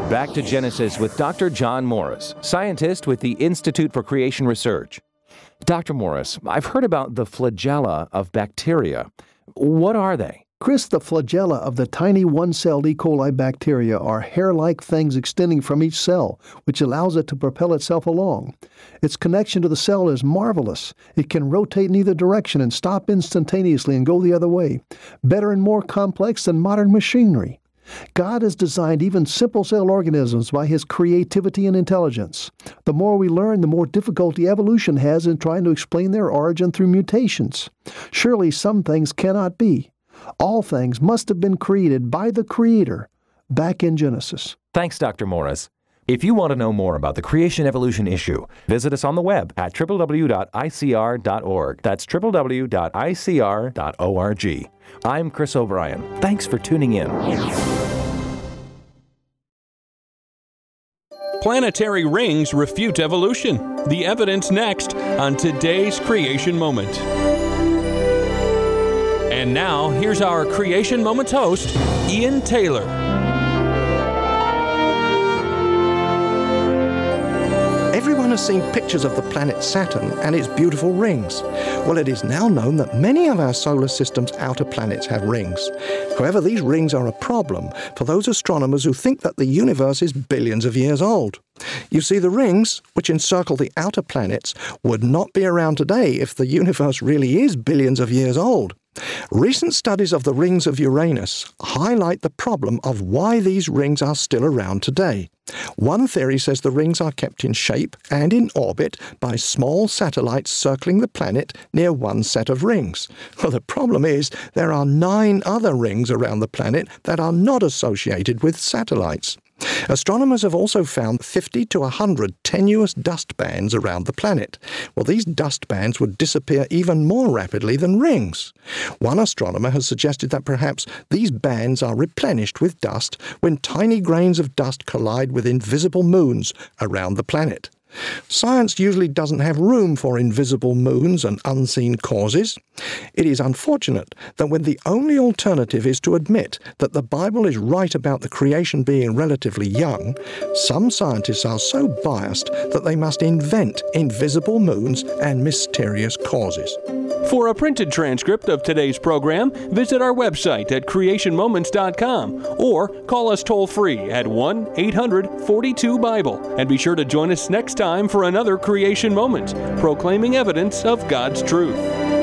Back to Genesis with Dr. John Morris, scientist with the Institute for Creation Research. Dr. Morris, I've heard about the flagella of bacteria. What are they? Chris, the flagella of the tiny one-celled E. coli bacteria are hair-like things extending from each cell, which allows it to propel itself along. Its connection to the cell is marvelous. It can rotate in either direction and stop instantaneously and go the other way. Better and more complex than modern machinery. God has designed even simple cell organisms by His creativity and intelligence. The more we learn, the more difficulty evolution has in trying to explain their origin through mutations. Surely some things cannot be. All things must have been created by the Creator back in Genesis. Thanks, Dr. Morris. If you want to know more about the creation-evolution issue, visit us on the web at www.icr.org. That's www.icr.org. I'm Chris O'Brien. Thanks for tuning in. Planetary rings refute evolution. The evidence next on today's Creation Moment. And now, here's our Creation Moments host, Ian Taylor. Everyone has seen pictures of the planet Saturn and its beautiful rings. Well, it is now known that many of our solar system's outer planets have rings. However, these rings are a problem for those astronomers who think that the universe is billions of years old. You see, the rings, which encircle the outer planets, would not be around today if the universe really is billions of years old. Recent studies of the rings of Uranus highlight the problem of why these rings are still around today. One theory says the rings are kept in shape and in orbit by small satellites circling the planet near one set of rings. Well, the problem is there are 9 other rings around the planet that are not associated with satellites. Astronomers have also found 50 to 100 tenuous dust bands around the planet. Well, these dust bands would disappear even more rapidly than rings. One astronomer has suggested that perhaps these bands are replenished with dust when tiny grains of dust collide with invisible moons around the planet. Science usually doesn't have room for invisible moons and unseen causes. It is unfortunate that when the only alternative is to admit that the Bible is right about the creation being relatively young, some scientists are so biased that they must invent invisible moons and mysterious causes. For a printed transcript of today's program, visit our website at creationmoments.com or call us toll-free at 1-800-42-BIBLE. And be sure to join us next time for another Creation Moment, proclaiming evidence of God's truth.